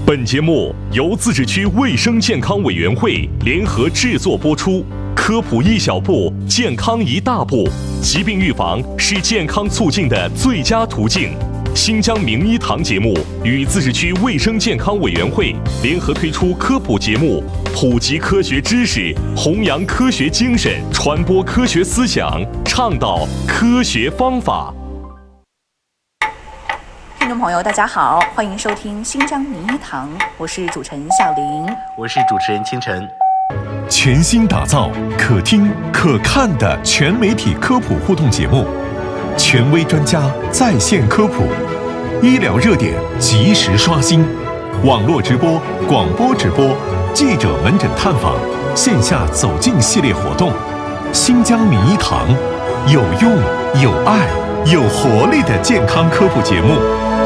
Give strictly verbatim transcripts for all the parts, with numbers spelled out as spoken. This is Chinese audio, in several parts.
本节目由自治区卫生健康委员会联合制作播出，科普一小步，健康一大步。疾病预防是健康促进的最佳途径。新疆名医堂节目与自治区卫生健康委员会联合推出科普节目，普及科学知识，弘扬科学精神，传播科学思想，倡导科学方法。 听众朋友大家好，欢迎收听新疆名医堂，我是主持人小玲， 我是主持人清晨。 全新打造可听可看的全媒体科普互动节目，权威专家在线科普，医疗热点及时刷新，网络直播、广播直播、记者门诊探访、线下走进系列活动。新疆名医堂，有用、有爱、有活力的健康科普节目。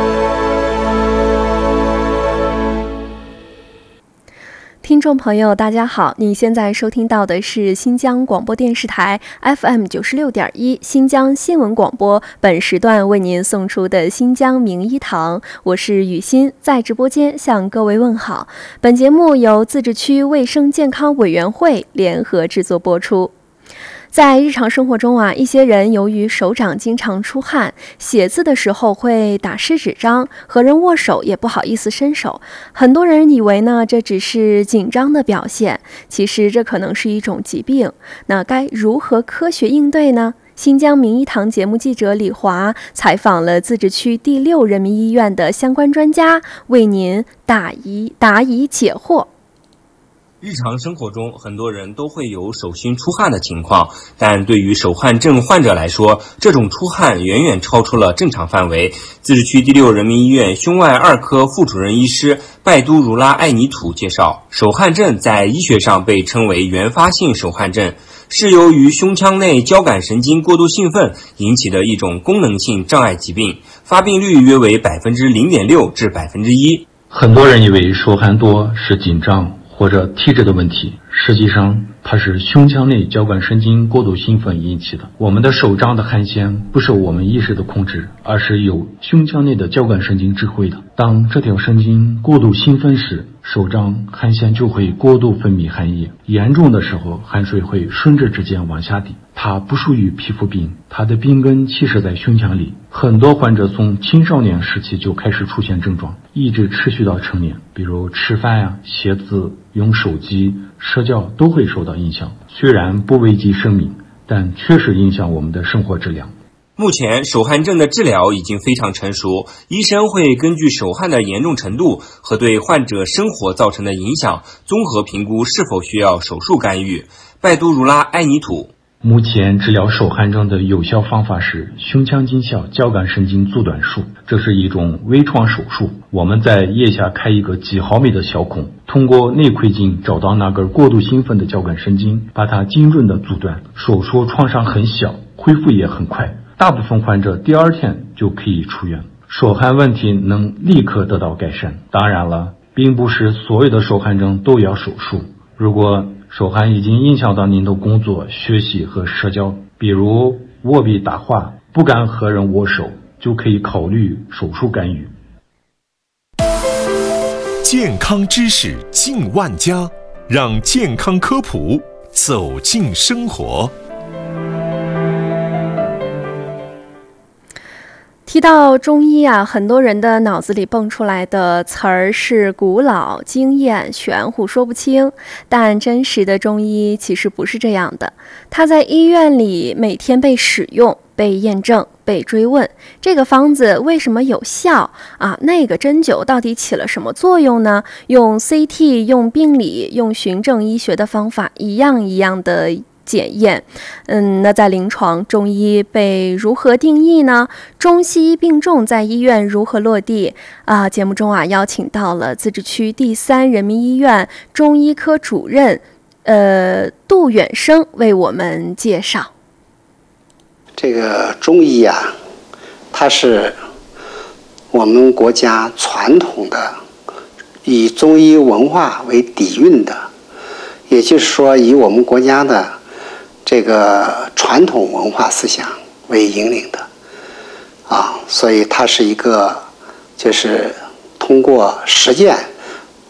听众朋友大家好，你现在收听到的是新疆广播电视台 F M 九十六点一 新疆新闻广播，本时段为您送出的新疆名医堂，我是雨欣，在直播间向各位问好。本节目由自治区卫生健康委员会联合制作播出。在日常生活中啊，一些人由于手掌经常出汗，写字的时候会打湿纸张，和人握手也不好意思伸手。很多人以为呢，这只是紧张的表现，其实这可能是一种疾病。那该如何科学应对呢？新疆名医堂节目记者李华采访了自治区第六人民医院的相关专家，为您答疑答疑解惑。 日常生活中，很多人都会有手心出汗的情况，但对于手汗症患者来说，这种出汗远远超出了正常范围。自治区第六人民医院胸外二科副主任医师拜都如拉艾尼土介绍，手汗症在医学上被称为原发性手汗症，是由于胸腔内交感神经过度兴奋引起的一种功能性障碍疾病，发病率约为百分之零点六至百分之一。 很多人以为手汗多是紧张或者体质的问题，实际上它是胸腔内交感神经过度兴奋引起的。我们的手掌的汗腺不受我们意识的控制，而是由胸腔内的交感神经指挥的。当这条神经过度兴奋时，手掌汗腺就会过度分泌汗液，严重的时候汗水会顺着指尖往下滴。它不属于皮肤病，它的病根其实在胸腔里。很多患者从青少年时期就开始出现症状，一直持续到成年，比如吃饭呀、写字、用手机、社交都会受到影响。虽然不危及生命，但确实影响我们的生活质量。 目前手汗症的治疗已经非常成熟，医生会根据手汗的严重程度和对患者生活造成的影响，综合评估是否需要手术干预。拜都如拉艾尼土， 目前治疗手汗症的有效方法是胸腔近效交感神经阻断术，这是一种微创手术。我们在腋下开一个几毫米的小孔，通过内窥镜找到那根过度兴奋的交感神经，把它精准的阻断。手术创伤很小，恢复也很快，大部分患者第二天就可以出院。手汗问题能立刻得到改善。当然了，并不是所有的手汗症都要手术。如果手汗已经影响到您的工作、学习和社交，比如握笔打画，不敢和人握手，就可以考虑手术干预。 健康知识进万家，让健康科普走进生活。 提到中医啊，很多人的脑子里蹦出来的词儿是古老、经验、玄乎，说不清。但真实的中医其实不是这样的，它在医院里每天被使用、被验证、被追问。这个方子为什么有效啊？那个针灸到底起了什么作用呢？用 C T、用病理、用循证医学的方法，一样一样的检验。嗯，那在临床，中医被如何定义呢？中西医并重在医院如何落地啊？节目中啊，邀请到了自治区第三人民医院中医科主任呃杜远生为我们介绍。 这个中医啊，它是我们国家传统的以中医文化为底蕴的，也就是说以我们国家的这个传统文化思想为引领的啊，所以它是一个就是通过实践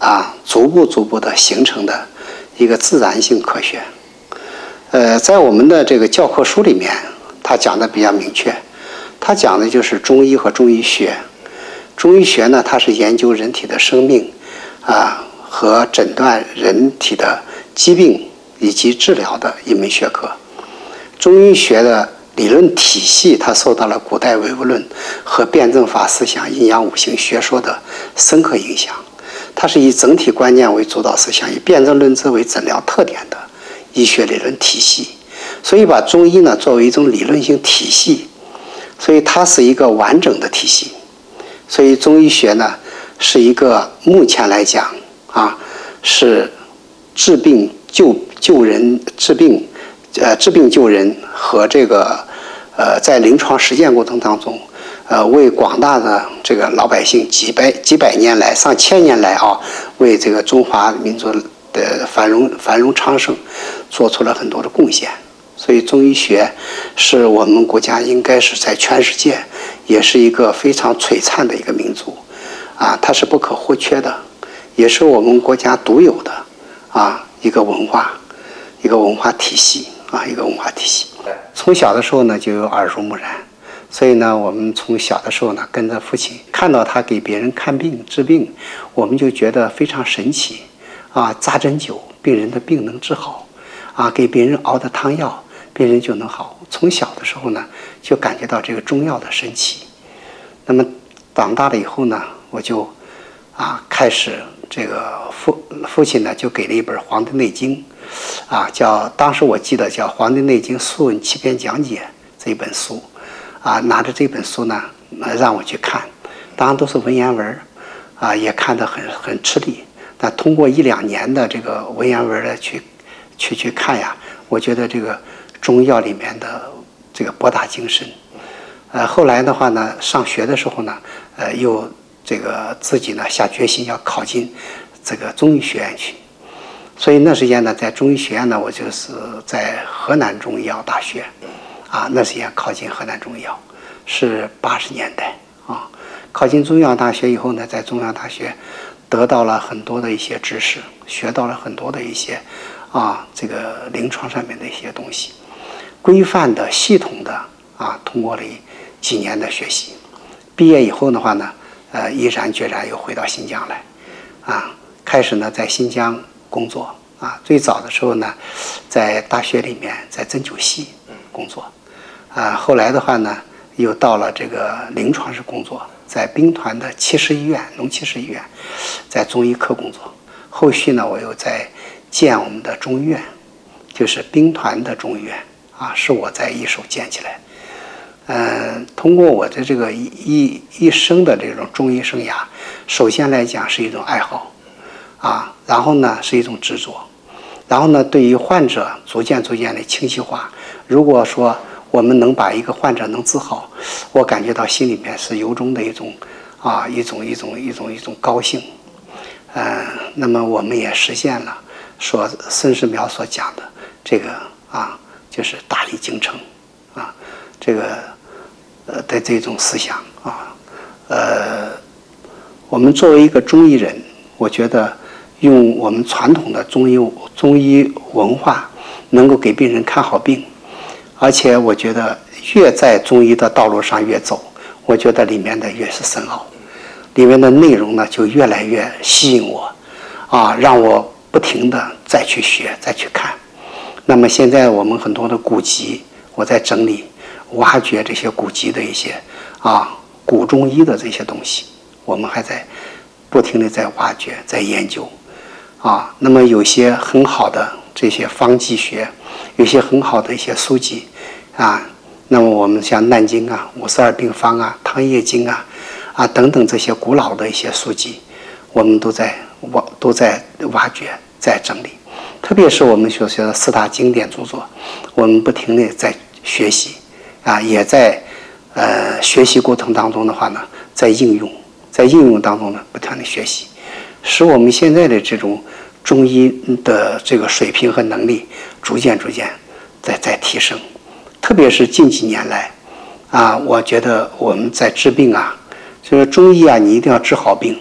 啊逐步逐步的形成的一个自然性科学。呃，在我们的这个教科书里面，它讲的比较明确，它讲的就是中医和中医学。中医学呢，它是研究人体的生命啊和诊断人体的疾病以及治疗的一门学科。中医学的理论体系，它受到了古代唯物论和辩证法思想、阴阳五行学说的深刻影响。它是以整体观念为主导思想，以辩证论治为诊疗特点的医学理论体系。所以把中医呢作为一种理论性体系，所以它是一个完整的体系。所以中医学呢是一个目前来讲啊是治病救救人治病呃治病救人和这个呃在临床实践过程当中呃为广大的这个老百姓几百几百年来上千年来啊为这个中华民族的繁荣繁荣昌盛做出了很多的贡献。所以中医学是我们国家应该是在全世界也是一个非常璀璨的一个民族啊，它是不可或缺的，也是我们国家独有的啊一个文化一个文化体系啊一个文化体系。从小的时候呢就有耳濡目染，所以呢我们从小的时候呢跟着父亲，看到他给别人看病治病，我们就觉得非常神奇啊，扎针灸病人的病能治好啊，给别人熬的汤药病人就能好。从小的时候呢就感觉到这个中药的神奇。那么长大了以后呢，我就啊开始这个父父亲呢就给了一本《黄帝内经》啊，叫当时我记得叫《黄帝内经素问七篇讲解》这一本书啊，拿着这本书呢让我去看，当然都是文言文啊，也看得很很吃力。但通过一两年的这个文言文的去去去看呀，我觉得这个中药里面的这个博大精深。呃，后来的话呢，上学的时候呢，呃，又这个自己呢下决心要考进这个中医学院去。所以那时间呢，在中医学院呢，我就是在河南中医药大学，啊，那时间考进河南中医药，是八十年代啊。考进中医药大学以后呢，在中医药大学得到了很多的一些知识，学到了很多的一些啊这个临床上面的一些东西，规范的、系统的啊，通过了几年的学习。毕业以后的话呢，呃，毅然决然又回到新疆来，啊，开始呢在新疆工作啊。最早的时候呢，在大学里面在针灸系工作，啊，后来的话呢，又到了这个临床室工作，在兵团的七十医院、农七十医院，在中医科工作。后续呢，我又在建我们的中医院，就是兵团的中医院啊，是我在一手建起来。嗯，通过我的这个一一生的这种中医生涯，首先来讲是一种爱好啊，然后呢是一种执着，然后呢对于患者逐渐逐渐的清晰化。如果说我们能把一个患者能治好，我感觉到心里面是由衷的一种啊一种一种一种一种高兴。嗯，那么我们也实现了说孙世苗所讲的这个啊，就是大力精诚啊，这个呃的这种思想啊，呃，我们作为一个中医人，我觉得用我们传统的中医中医文化，能够给病人看好病，而且我觉得越在中医的道路上越走，我觉得里面的越是深奥，里面的内容呢就越来越吸引我，啊，让我不停的再去学再去看。那么现在我们很多的古籍，我在整理挖掘这些古籍的一些啊古中医的这些东西，我们还在不停的在挖掘在研究啊。那么有些很好的这些方剂学，有些很好的一些书籍啊，那么我们像《难经》啊、五十二病方啊、汤液经啊啊等等这些古老的一些书籍，我们都在挖都在挖掘在整理。特别是我们所学的四大经典著作，我们不停地在学习啊，也在呃学习过程当中的话呢，在应用，在应用当中呢不断地学习，使我们现在的这种中医的这个水平和能力逐渐逐渐在在提升。特别是近几年来啊，我觉得我们在治病啊，这个中医啊，你一定要治好病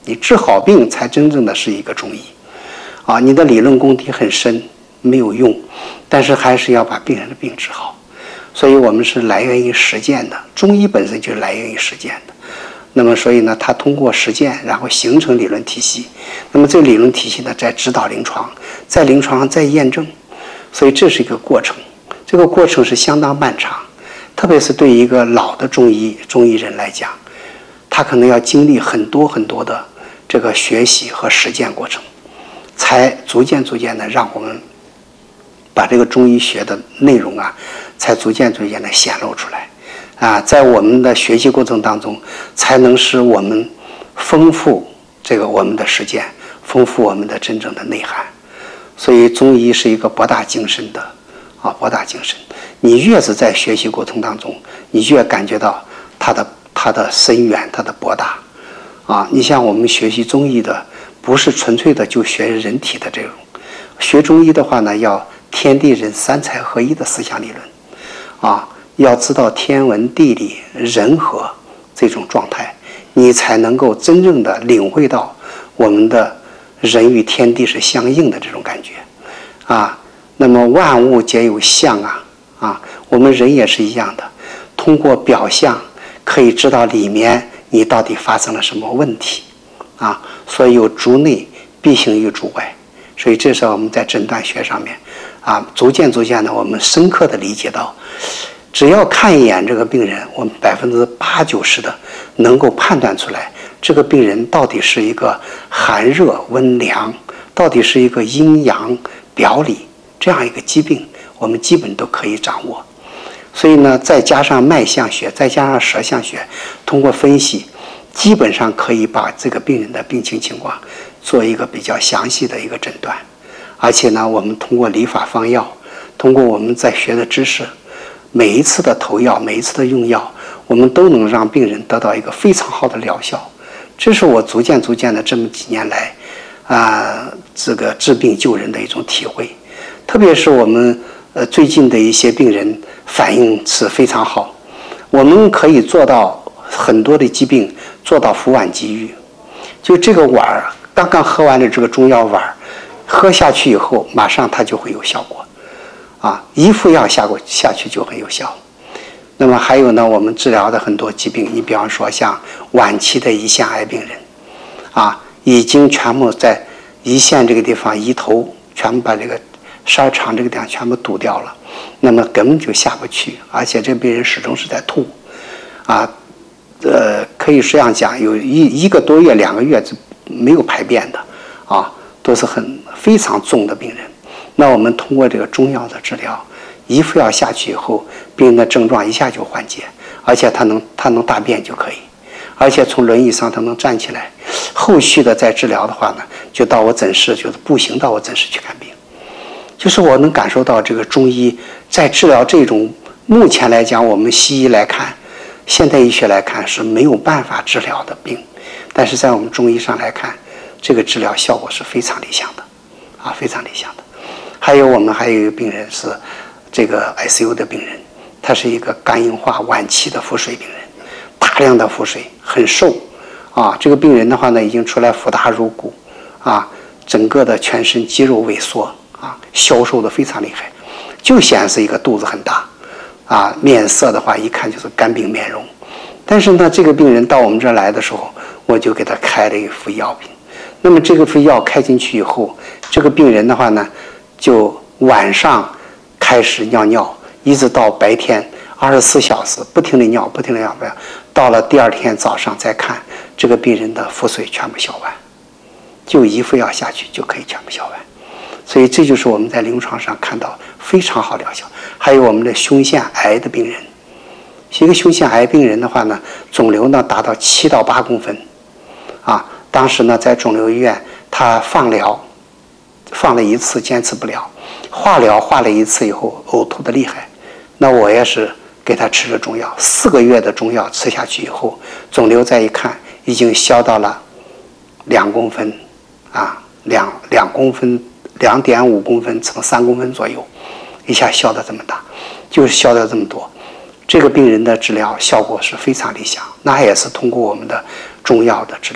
你治好病才真正的是一个中医啊！你的理论功底很深没有用，但是还是要把病人的病治好。所以我们是来源于实践的，中医本身就是来源于实践的。那么所以呢，它通过实践然后形成理论体系，那么这个理论体系呢再指导临床，在临床上再验证，所以这是一个过程，这个过程是相当漫长，特别是对一个老的中医中医人来讲，他可能要经历很多很多的这个学习和实践过程，才逐渐逐渐的让我们把这个中医学的内容啊，才逐渐逐渐的显露出来啊，在我们的学习过程当中，才能使我们丰富这个我们的实践，丰富我们的真正的内涵。所以中医是一个博大精深的啊，博大精深。你越是在学习过程当中，你越感觉到它的它的深远，它的博大啊。你像我们学习中医的，不是纯粹的就学人体的这种，学中医的话呢，要天地人三才合一的思想理论啊，要知道天文地理人和这种状态，你才能够真正的领会到我们的人与天地是相应的这种感觉啊。那么万物皆有相啊啊，我们人也是一样的，通过表象可以知道里面你到底发生了什么问题啊。所以有主内必行于主外，所以这是我们在诊断学上面啊，逐渐逐渐的我们深刻的理解到，只要看一眼这个病人，我们百分之八九十的能够判断出来，这个病人到底是一个寒热温凉，到底是一个阴阳表里这样一个疾病，我们基本都可以掌握。所以呢，再加上脉象学，再加上舌象学，通过分析，基本上可以把这个病人的病情情况做一个比较详细的一个诊断。而且呢，我们通过理法方药，通过我们在学的知识，每一次的投药，每一次的用药，我们都能让病人得到一个非常好的疗效。这是我逐渐逐渐的这么几年来啊、呃，这个治病救人的一种体会。特别是我们呃最近的一些病人反应是非常好，我们可以做到很多的疾病做到服碗即愈，就这个碗儿刚刚喝完的这个中药碗儿，喝下去以后马上它就会有效果啊，一副药下过下去就很有效。那么还有呢，我们治疗的很多疾病，你比方说像晚期的胰腺癌病人啊，已经全部在胰腺这个地方胰头全部把这个十二肠这个地方全部堵掉了，那么根本就下不去，而且这病人始终是在吐啊，呃，可以这样讲，有一一个多月两个月是没有排便的啊，都是很非常重的病人。那我们通过这个中药的治疗，一副药下去以后，病人的症状一下就缓解，而且他能他能大便就可以，而且从轮椅上他能站起来。后续的再治疗的话呢，就到我诊室，就是步行到我诊室去看病。就是我能感受到这个中医在治疗这种目前来讲，我们西医来看，现代医学来看是没有办法治疗的病，但是在我们中医上来看，这个治疗效果是非常理想的啊，非常理想的。还有我们还有一个病人是这个 I C U 的病人，他是一个肝硬化晚期的腹水病人，大量的腹水，很瘦啊。这个病人的话呢，已经出来腹大如鼓啊，整个的全身肌肉萎缩啊，消瘦的非常厉害，就显示一个肚子很大啊，面色的话一看就是肝病面容。但是呢，这个病人到我们这儿来的时候，我就给他开了一副药品。那么这个副药开进去以后，这个病人的话呢，就晚上开始尿尿，一直到白天二十四小时不停地尿，不停地尿，到了第二天早上再看，这个病人的腹水全部消完，就一副药下去就可以全部消完。所以这就是我们在临床上看到非常好疗效。还有我们的胸腺癌的病人，一个胸腺癌病人的话呢，肿瘤呢达到七到八公分啊。当时呢在肿瘤医院，他放疗放了一次坚持不了，化疗化了一次以后呕吐的厉害，那我也是给他吃了中药，四个月的中药吃下去以后，肿瘤再一看已经消到了两公分啊，两两公分两点五公分乘三公分左右，一下消得这么大，就是消掉这么多。这个病人的治疗效果是非常理想，那也是通过我们的中药的治疗。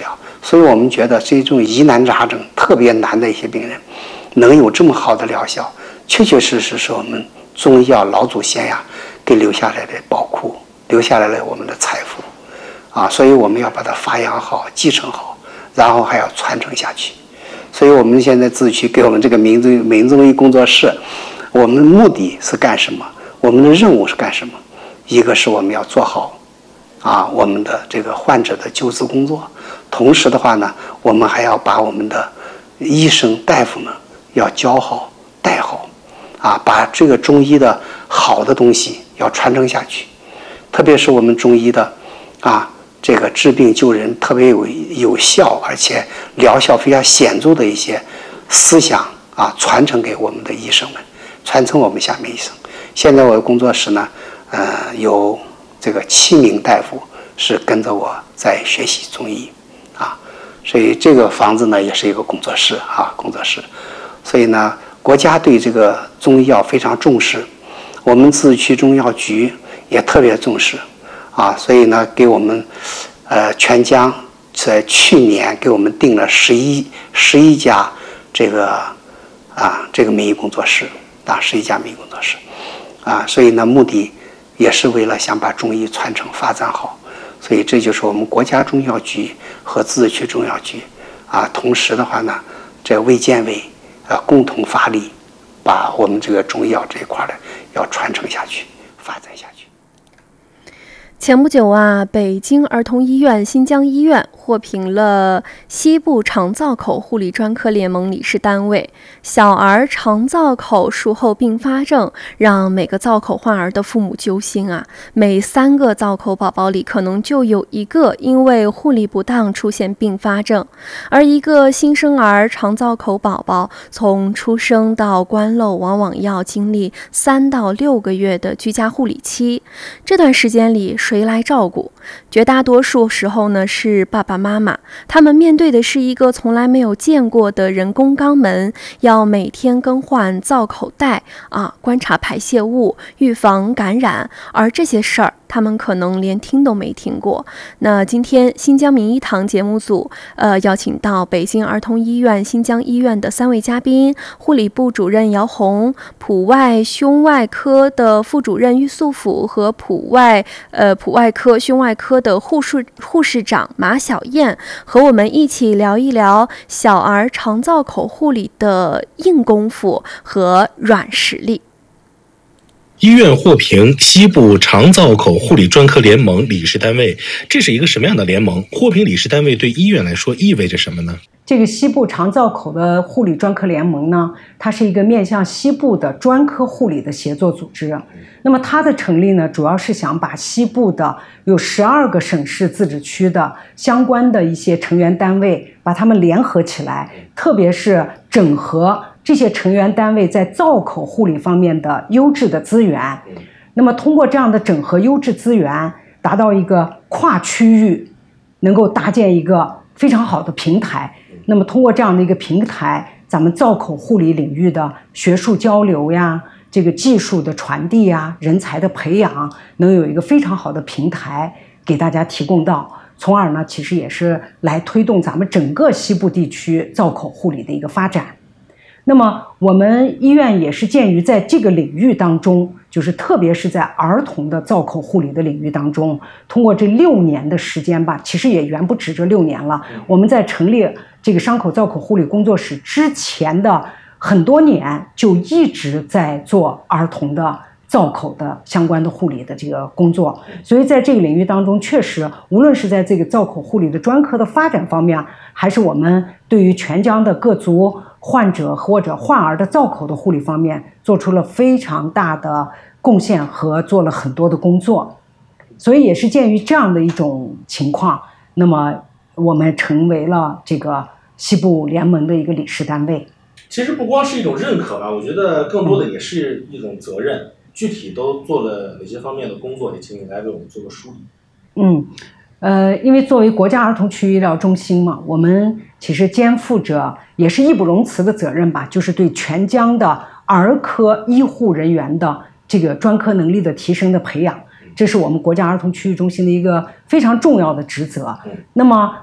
所以我们觉得这种疑难杂症特别难的一些病人，能有这么好的疗效，确确实实是我们中医药老祖先呀给留下来的宝库，留下来了我们的财富啊！所以我们要把它发扬好、继承好，然后还要传承下去。所以我们现在自衢给我们这个民中民中医工作室，我们的目的是干什么？我们的任务是干什么？一个是我们要做好啊我们的这个患者的救治工作，同时的话呢，我们还要把我们的医生大夫们要教好带好啊，把这个中医的好的东西要传承下去，特别是我们中医的啊这个治病救人特别有有效，而且疗效非常显著的一些思想啊，传承给我们的医生们，传承我们下面医生。现在我的工作室呢，呃，有这个七名大夫是跟着我在学习中医啊，所以这个房子呢也是一个工作室啊，工作室。所以呢，国家对这个中医药非常重视，我们自治区中药局也特别重视啊，所以呢，给我们呃全江在去年给我们定了十一十一家这个啊这个民医工作室啊，十一家民医工作室啊，所以呢，目的也是为了想把中医传承发展好，所以这就是我们国家中药局和自治区中药局啊，同时的话呢，这卫健委啊共同发力，把我们这个中医药这一块的要传承下去，发展下去。 前不久啊，北京儿童医院新疆医院获评了西部肠造口护理专科联盟理事单位。小儿肠造口术后并发症让每个造口患儿的父母揪心啊，每三个造口宝宝里可能就有一个因为护理不当出现并发症。而一个新生儿肠造口宝宝从出生到关漏往往要经历三到六个月的居家护理期，这段时间里谁来照顾？绝大多数时候呢是爸爸妈妈，他们面对的是一个从来没有见过的人工肛门，要每天更换造口袋啊，观察排泄物，预防感染，而这些事儿他们可能连听都没听过。那今天新疆名医堂节目组呃邀请到北京儿童医院新疆医院的三位嘉宾，护理部主任姚红，普外胸外科的副主任郁素甫和普外呃普外科胸外科的护士护士长马小燕，和我们一起聊一聊小儿肠造口护理的硬功夫和软实力。 医院获评西部肠造口护理专科联盟理事单位，这是一个什么样的联盟？获评理事单位对医院来说意味着什么呢？ 这个西部肠造口的护理专科联盟呢，它是一个面向西部的专科护理的协作组织。那么它的成立呢，主要是想把西部的有十二个省市自治区的相关的一些成员单位，把它们联合起来，特别是整合这些成员单位在造口护理方面的优质的资源，那么通过这样的整合优质资源，达到一个跨区域能够搭建一个非常好的平台。那么通过这样的一个平台，咱们造口护理领域的学术交流呀，这个技术的传递呀，人才的培养，能有一个非常好的平台给大家提供到，从而呢，其实也是来推动咱们整个西部地区造口护理的一个发展。那么我们医院也是鉴于在这个领域当中，就是特别是在儿童的造口护理的领域当中，通过这六年的时间吧，其实也远不止这六年了。我们在成立这个伤口造口护理工作室之前的很多年，就一直在做儿童的造口的相关的护理的这个工作。所以在这个领域当中，确实无论是在这个造口护理的专科的发展方面，还是我们对于全疆的各族患者或者患儿的造口的护理方面，做出了非常大的贡献和做了很多的工作。所以也是鉴于这样的一种情况，那么我们成为了这个西部联盟的一个理事单位。 其实不光是一种认可吧，我觉得更多的也是一种责任。具体都做了哪些方面的工作，也请你来为我们做个梳理。 嗯，呃，因为作为国家儿童区医疗中心嘛，我们其实肩负着也是义不容辞的责任吧，就是对全疆的儿科医护人员的这个专科能力的提升的培养，这是我们国家儿童区域中心的一个非常重要的职责。那么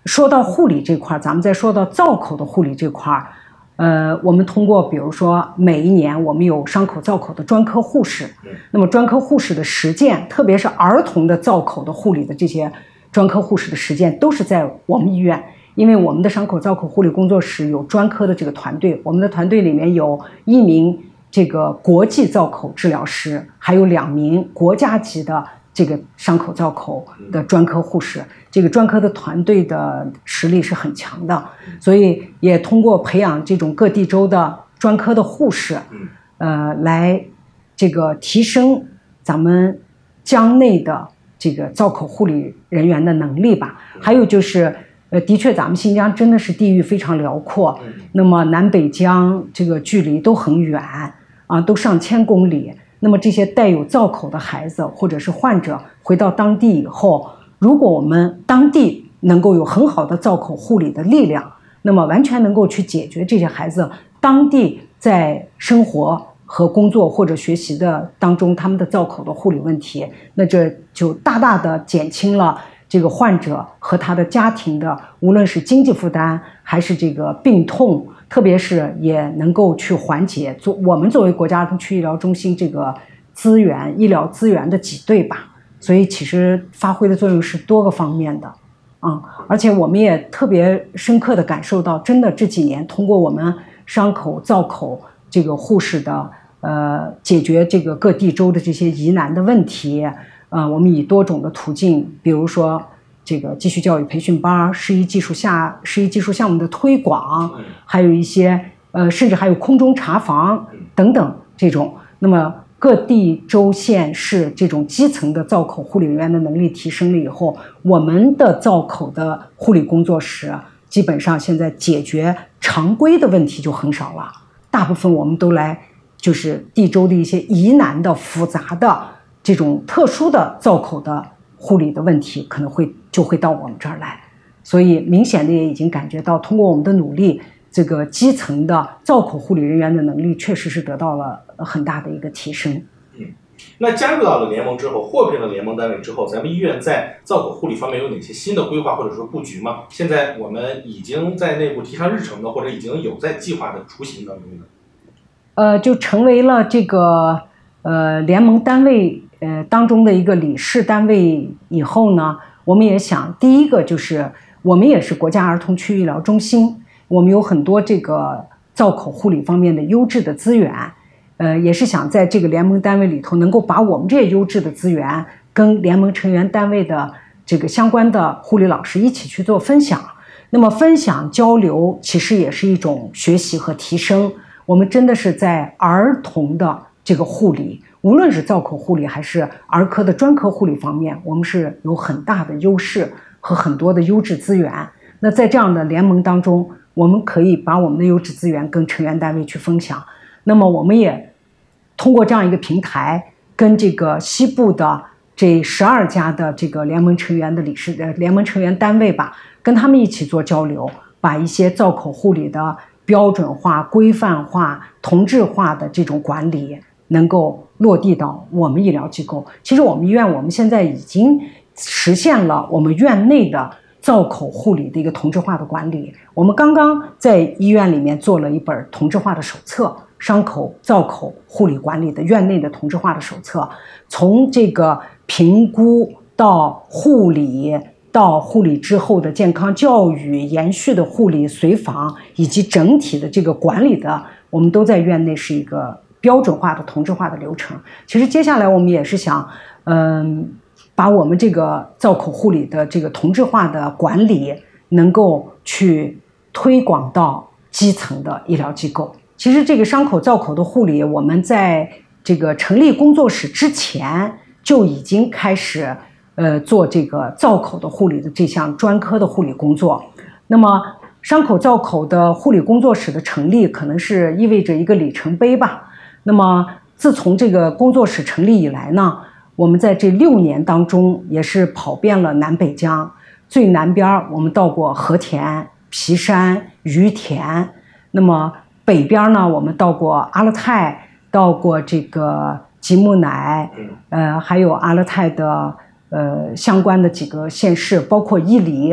说到护理这块，咱们再说到造口的护理这块，呃，我们通过比如说每一年我们有伤口造口的专科护士，那么专科护士的实践，特别是儿童的造口的护理的这些专科护士的实践，都是在我们医院。因为我们的伤口造口护理工作室有专科的这个团队，我们的团队里面有一名这个国际造口治疗师，还有两名国家级的这个伤口造口的专科护士，这个专科的团队的实力是很强的，所以也通过培养这种各地州的专科的护士，呃，来这个提升咱们疆内的这个造口护理人员的能力吧。还有就是，呃，的确咱们新疆真的是地域非常辽阔，那么南北疆这个距离都很远啊，都上千公里。那么这些带有造口的孩子或者是患者回到当地以后，如果我们当地能够有很好的造口护理的力量，那么完全能够去解决这些孩子当地在生活和工作或者学习的当中他们的造口的护理问题，那这就大大的减轻了这个患者和他的家庭的无论是经济负担还是这个病痛，特别是也能够去缓解做我们作为国家儿童区医疗中心这个资源医疗资源的挤兑吧。所以其实发挥的作用是多个方面的啊、嗯，而且我们也特别深刻的感受到，真的这几年通过我们伤口造口这个护士的呃解决这个各地州的这些疑难的问题，呃，我们以多种的途径，比如说这个继续教育培训班、师医技术下师医技术项目的推广，还有一些呃，甚至还有空中查房等等这种。那么各地州县市这种基层的造口护理人员的能力提升了以后，我们的造口的护理工作室基本上现在解决常规的问题就很少了，大部分我们都来就是地州的一些疑难的复杂的这种特殊的造口的护理的问题，可能会就会到我们这儿来。所以明显的也已经感觉到，通过我们的努力，这个基层的造口护理人员的能力确实是得到了很大的一个提升。 嗯，那加入到了联盟之后，获聘了联盟单位之后，咱们医院在造口护理方面有哪些新的规划或者说布局吗？现在我们已经在内部提上日程的，或者已经有在计划的雏形当中的。 呃，就成为了这个呃联盟单位呃当中的一个理事单位以后呢，我们也想，第一个就是我们也是国家儿童区医疗中心，我们有很多这个造口护理方面的优质的资源，呃，也是想在这个联盟单位里头能够把我们这些优质的资源跟联盟成员单位的这个相关的护理老师一起去做分享。那么分享交流其实也是一种学习和提升。我们真的是在儿童的这个护理，无论是造口护理还是儿科的专科护理方面，我们是有很大的优势和很多的优质资源。那在这样的联盟当中，我们可以把我们的优质资源跟成员单位去分享。那么我们也通过这样一个平台，跟这个西部的这十二家的这个联盟成员的理事呃联盟成员单位吧，跟他们一起做交流，把一些造口护理的标准化、规范化、同质化的这种管理能够落地到我们医疗机构。其实我们医院我们现在已经实现了我们院内的造口护理的一个同质化的管理。我们刚刚在医院里面做了一本同质化的手册，伤口造口护理管理的院内的同质化的手册，从这个评估到护理，到护理之后的健康教育、延续的护理随访，以及整体的这个管理的，我们都在院内是一个标准化的同质化的流程。其实接下来我们也是想嗯，把我们这个造口护理的这个同质化的管理能够去推广到基层的医疗机构。其实这个伤口造口的护理，我们在这个成立工作室之前就已经开始呃，做这个造口的护理的这项专科的护理工作。那么伤口造口的护理工作室的成立可能是意味着一个里程碑吧。那么自从这个工作室成立以来呢，我们在这六年当中也是跑遍了南北疆，最南边我们到过和田、皮山、于田，那么北边呢我们到过阿勒泰，到过这个吉木乃，呃，还有阿勒泰的呃，相关的几个县市，包括伊犁，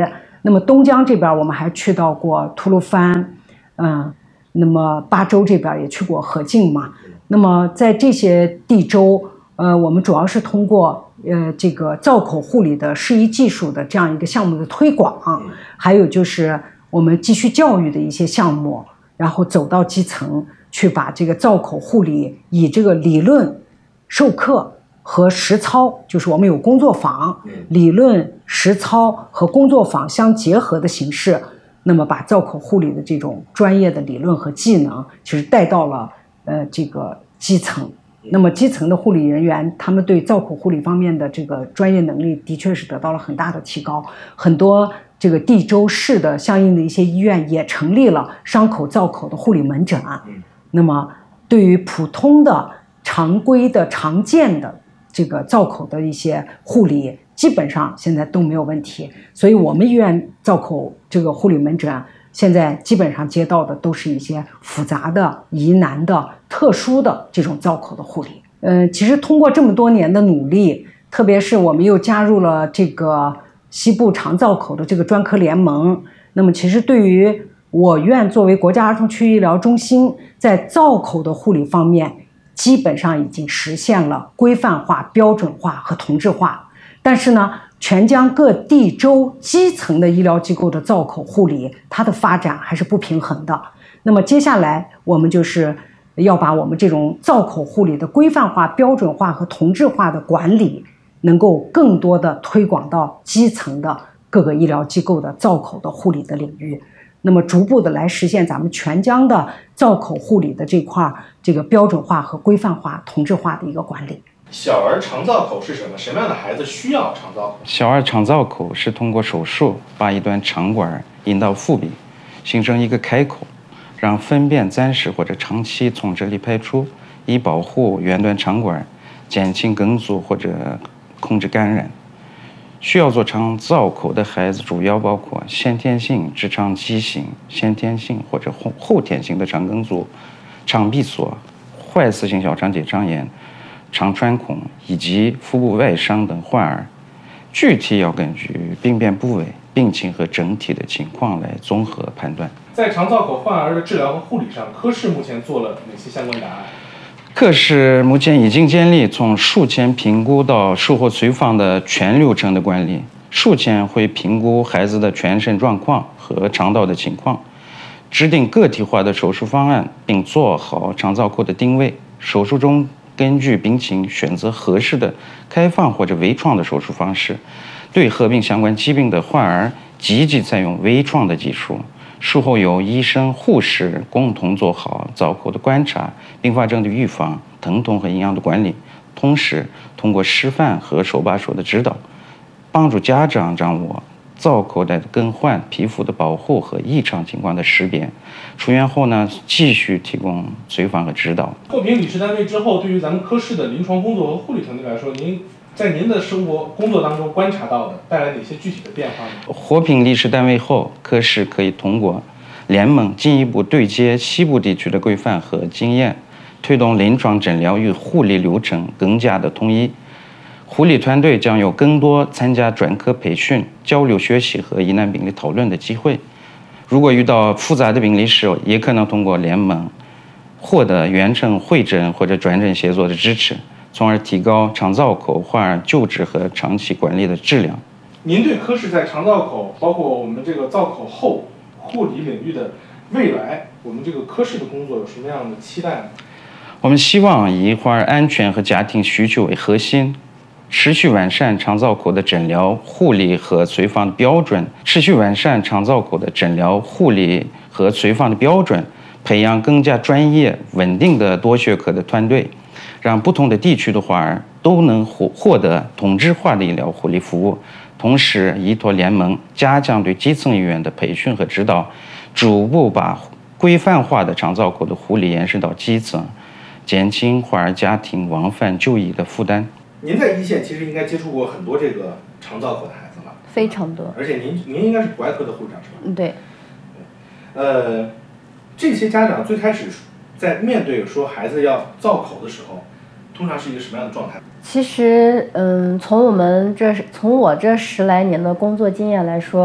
那么东江这边我们还去到过吐鲁番，嗯，那么巴州这边也去过河静嘛。那么在这些地州，呃，我们主要是通过呃这个造口护理的适宜技术的这样一个项目的推广，还有就是我们继续教育的一些项目，然后走到基层去把这个造口护理以这个理论授课和实操，就是我们有工作坊，理论实操和工作坊相结合的形式，那么把造口护理的这种专业的理论和技能，其实带到了呃这个基层。那么基层的护理人员，他们对造口护理方面的这个专业能力的确是得到了很大的提高。很多这个地州市的相应的一些医院也成立了伤口造口的护理门诊。那么对于普通的常规的常见的这个造口的一些护理，基本上现在都没有问题。所以我们医院造口这个护理门诊现在基本上接到的都是一些复杂的、疑难的、特殊的这种造口的护理。呃，其实通过这么多年的努力，特别是我们又加入了这个西部肠造口的这个专科联盟，那么其实对于我院作为国家儿童区医疗中心，在造口的护理方面，基本上已经实现了规范化、标准化和同质化。但是呢，全江各地州基层的医疗机构的造口护理，它的发展还是不平衡的。那么接下来我们就是要把我们这种造口护理的规范化、标准化和同质化的管理，能够更多的推广到基层的各个医疗机构的造口的护理的领域。那么逐步的来实现咱们全江的造口护理的这块这个标准化和规范化、同质化的一个管理。 小儿肠造口是什么？什么样的孩子需要肠造口？ 小儿肠造口是通过手术把一段肠管引到腹壁，形成一个开口，让粪便暂时或者长期从这里排出，以保护远端肠管，减轻梗阻或者控制感染。需要做肠造口的孩子主要包括先天性直肠畸形、先天性或者后后天性的肠梗阻、肠闭锁、坏死性小肠结肠炎、肠穿孔以及腹部外伤等患儿。具体要根据病变部位、病情和整体的情况来综合判断。 在肠造口患儿的治疗和护理上，科室目前做了哪些相关答案？ 科室目前已经建立从术前评估到术后随访的全流程的管理。术前会评估孩子的全身状况和肠道的情况，制定个体化的手术方案，并做好肠造口的定位。手术中根据病情选择合适的开放或者微创的手术方式。对合并相关疾病的患儿，积极采用微创的技术。术后由医生、护士共同做好造口的观察、并发症的预防、疼痛和营养的管理，同时通过示范和手把手的指导，帮助家长掌握造口袋的更换、皮肤的保护和异常情况的识别。出院后呢，继续提供随访和指导。 获评理事单位之后，对于咱们科室的临床工作和护理团队来说，您在您的生活工作当中观察到的带来哪些具体的变化呢？ 获评理事单位后，科室可以通过联盟进一步对接西部地区的规范和经验，推动临床诊疗与护理流程更加的统一。护理团队将有更多参加专科培训、交流学习和疑难病例讨论的机会。如果遇到复杂的病例时，也可能通过联盟获得远程会诊或者转诊协作的支持，从而提高肠造口患儿救治和长期管理的质量。 您对科室在肠造口，包括我们这个造口后护理领域的未来，我们这个科室的工作有什么样的期待呢？ 我们希望以患儿安全和家庭需求为核心，持续完善肠造口的诊疗、护理和随访的标准，持续完善肠造口的诊疗、护理和随访的标准，培养更加专业、稳定的多学科的团队，让不同的地区的患儿都能获获得同质化的医疗护理服务。同时，依托联盟，加强对基层医院的培训和指导，逐步把规范化的肠造口的护理延伸到基层，减轻患儿家庭往返就医的负担。 您在一线其实应该接触过很多这个肠造口的孩子了， 非常多。 而且您您应该是骨外科的护士长是吧？ 嗯，对。 呃，这些家长最开始在面对说孩子要造口的时候，通常是一个什么样的状态？ 其实，嗯，从我们这从我这十来年的工作经验来说，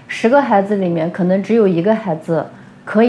十个孩子里面可能只有一个孩子